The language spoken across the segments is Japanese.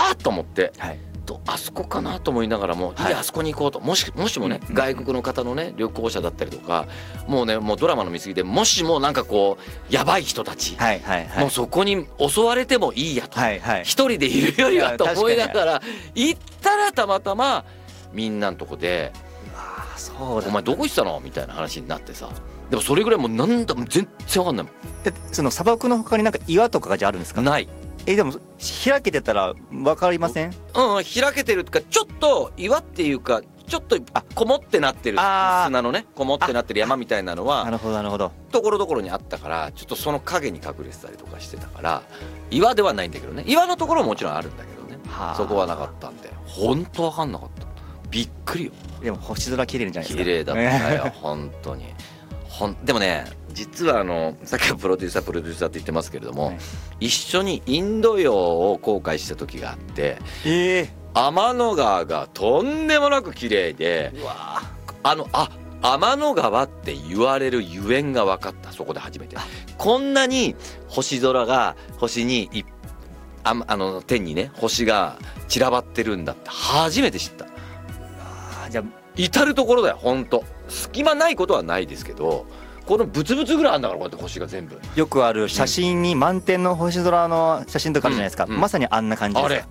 ーと思って、 はい、 あそこかなと思いながらも、いやあそこに行こうと、もしもね、外国の方のね旅行者だったりとか、もうドラマの見過ぎで、もしもなんかこうやばい人たち、もうそこに襲われてもいいやと、一人でいるよりはと思いながら行ったら、たまたまみんなのとこで「お前どこ行ってたの?」みたいな話になってさ。でもそれぐらいもうなんだも全然わかんないもん。 その砂漠の他になんか岩とかがじゃあるんですか？ ない。 でも開けてたら分かりません？ 開けてるってか、ちょっと岩っていうか、ちょっとこもってなってる砂のね、こもってなってる山みたいなのは、 なるほどなるほど、 ところどころにあったから、ちょっとその影に隠れてたりとかしてたから、岩ではないんだけどね。岩のところももちろんあるんだけどね、そこはなかったんで、本当わかんなかった。びっくりよ。 でも星空綺麗じゃないですか。 綺麗だったよ本当に。でもね、実はさっきはプロデューサーって言ってますけれども、一緒にインド洋を航海した時があって、天の川がとんでもなく綺麗で、天の川って言われるゆえんが分かった。そこで初めてこんなに星空が、星に天にね星が散らばってるんだって初めて知った。じゃあ至る所だよ本当。隙間ないことはないですけど、このブツブツぐらいあるんだから、こうやって星が全部。よくある写真に満天の星空の写真とかあるじゃないですか、まさにあんな感じです。あれ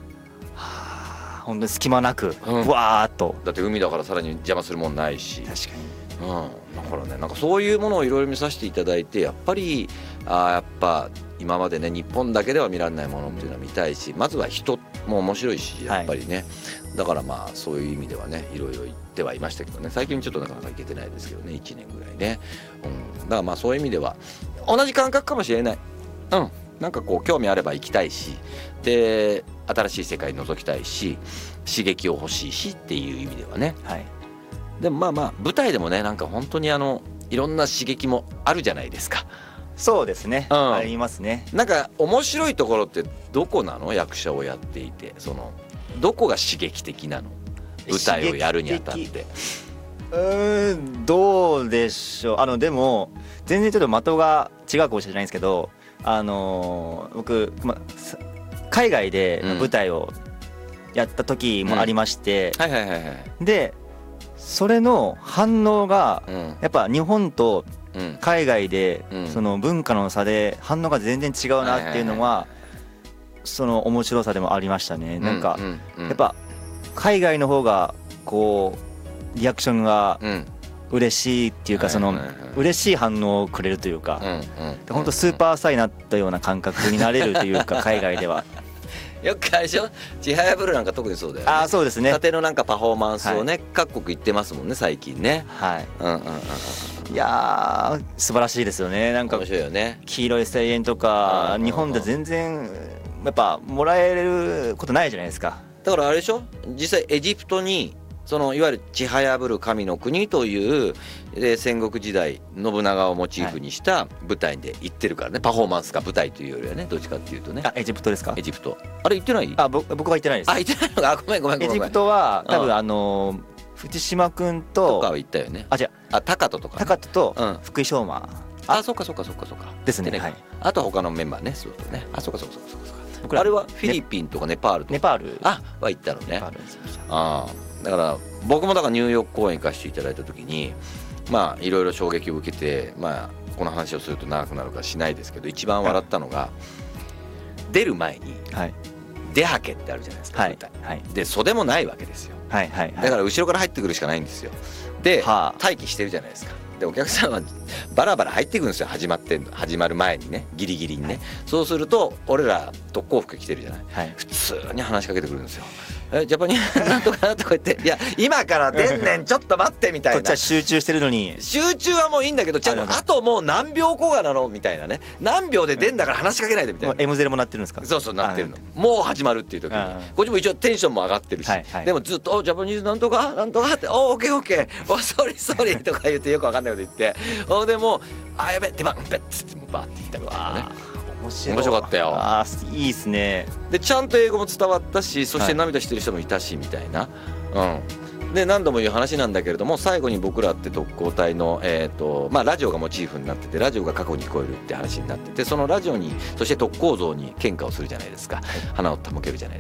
本当に隙間なくわーっと、 だって海だからさらに邪魔するもんないし。 確かに、 だからね、なんかそういうものをいろいろ見させていただいて、やっぱりやっぱ今までね日本だけでは見られないものっていうのは見たいし、まずは人も面白いし、やっぱりね、だからまあそういう意味ではね、いろいろ言ってはいましたけどね、最近ちょっとなかなか行けてないですけどね、1年ぐらいね、だからまあそういう意味では同じ感覚かもしれない。なんかこう興味あれば行きたいし、で新しい世界覗きたいし、刺激を欲しいしっていう意味ではね、でもまあ舞台でもね、なんか本当にいろんな刺激もあるじゃないですか。 そうですね、ありますね。 なんか面白いところってどこなの？役者をやっていて、どこが刺激的なの？舞台をやるにあたって。 どうでしょう。でも全然ちょっと的が違うかもしれないんですけど、僕、海外で舞台をやった時もありまして、でそれの反応がやっぱ日本と海外でその文化の差で反応が全然違うなっていうのは、その面白さでもありましたね。なんかやっぱ海外の方がこうリアクションが嬉しいっていうか、嬉しい反応をくれるというか、本当スーパースターになったような感覚になれるというか、海外では。 よくあれでしょ、ちはやぶるなんか特にそうだよね。 そうですね。 縦のなんかパフォーマンスをね、各国行ってますもんね最近ね。 いやー素晴らしいですよね。なんか面白いよね。 黄色い声援とか日本で全然やっぱもらえることないじゃないですか。 だからあれでしょ、実際エジプトにいわゆるちはやぶる神の国という戦国時代信長をモチーフにした舞台で行ってるからね。パフォーマンスか舞台というよりはね、どっちかっていうとね。 エジプトですか？ エジプトあれ行ってない？ 僕は行ってないです。 行ってないのか。ごめん。 エジプトは多分藤島くんとかは行ったよね。高戸とか、 高戸と福井翔馬。 そっかですね。 あと他のメンバーね。そうだね。そっか。あれはフィリピンとかネパールとか。 ネパールは行ったのね。だから僕もニューヨーク公演行かせていただいた時に、いろいろ衝撃を受けて、この話をすると長くなるからしないですけど、一番笑ったのが出る前に出はけってあるじゃないですか、舞台で。袖もないわけですよ。だから後ろから入ってくるしかないんですよ。で待機してるじゃないですか。でお客さんはバラバラ入ってくるんですよ、始まる前にね、ギリギリにね。そうすると俺ら特攻服着てるじゃない、普通に話しかけてくるんですよ。ジャパニーズなんとかなとか言って、いや今から出んねんちょっと待ってみたいな。 こっちは集中してるのに。 集中はもういいんだけど、あともう何秒後がなのみたいなね、何秒で出んだから話しかけないでみたいな。 M ゼロもなってるんですか？ そうなってるの。もう始まるっていう時にこっちも一応テンションも上がってるし、でもずっとジャパニーズなんとかなんとかってオーケーソリーとか言ってよくわかんないこと言って、でもやべ出番べっつってバーって言ったみたいなね。面白かったよ。 いいっすね。 でちゃんと英語も伝わったし、そして涙してる人もいたしみたいな。で何度も言う話なんだけれども、最後に僕らって特攻隊のラジオがモチーフになってて、ラジオが過去に聞こえるって話になってて、そのラジオにそして特攻像に献花をするじゃないですか。花を手向けるじゃないですか。